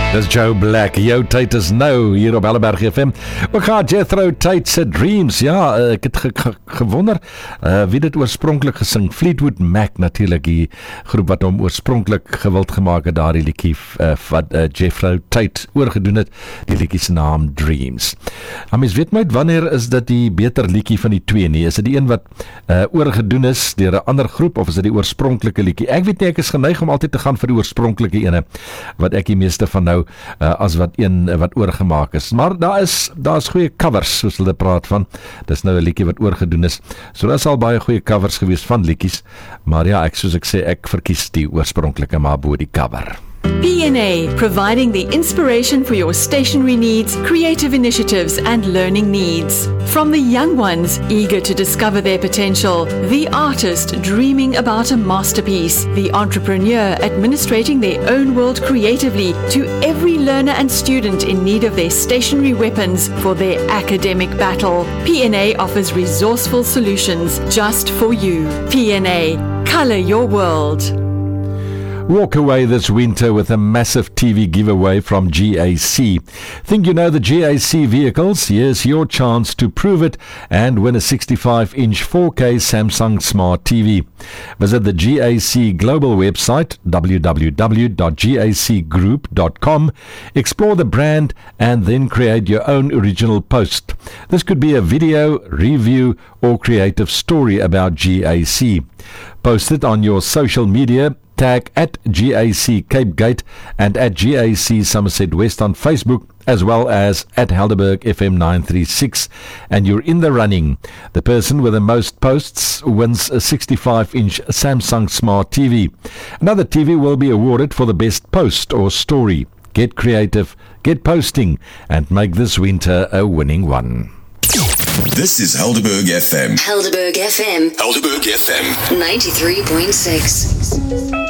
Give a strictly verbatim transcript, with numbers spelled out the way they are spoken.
Dis Joe Black, jou tyd is nou hier op Helleberg F M. Ook gaan Jethro Tull se Dreams, ja, ek het ge ge gewonder uh, wie dit oorspronklik gesing. Fleetwood Mac natuurlik, die groep wat hom oorspronklik gewild gemaak het, daardie liedjie uh, wat uh, Jethro Tull oorgedoen het, die liedjie se naam Dreams. Maar mens weet nooit wanneer is dit die beter liedjie van die twee nie, is dit die een wat uh, oorgedoen is deur 'n ander groep, of is dit die oorspronklike liedjie? Ek weet nie, ek is geneig om altyd te gaan vir die oorspronklike ene, wat ek die meeste van nou Uh, as wat een uh, wat oorgemaak is. Maar daar is daar is goeie covers, soos hulle praat van. Dis nou 'n liedjie wat oorgedoen is. So daar is al baie goeie covers gewees van liedjies. Maar ja, ek soos ek sê, ek verkies die oorspronklike maar bo die cover. P N A, providing the inspiration for your stationery needs, creative initiatives and learning needs. From the young ones eager to discover their potential, the artist dreaming about a masterpiece, the entrepreneur administrating their own world creatively, to every learner and student in need of their stationery weapons for their academic battle. P N A offers resourceful solutions just for you. P N A, colour your world. Walk away this winter with a massive T V giveaway from G A C. Think you know the G A C vehicles? Here's your chance to prove it and win a sixty-five inch four K Samsung Smart T V. Visit the G A C global website, w w w dot g a c group dot com, explore the brand and then create your own original post. This could be a video, review or creative story about G A C. Post it on your social media, tag at G A C Cape Gate and at G A C Somerset West on Facebook, as well as at Helderberg F M nine three six, and you're in the running. The person with the most posts wins a sixty-five inch Samsung Smart T V. Another T V will be awarded for the best post or story. Get creative, get posting, and make this winter a winning one. This is Helderberg F M. Helderberg F M. Helderberg F M. ninety-three point six.